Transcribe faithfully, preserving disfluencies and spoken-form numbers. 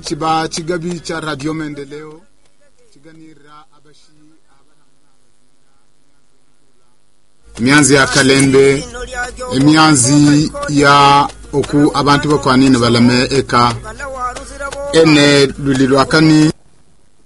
chiba chigabi cha Radio Maendeleo chiganira abashi mianzi ya Kalembe mianzi ya oku abantu bakwanine balame eka ene lulilwakani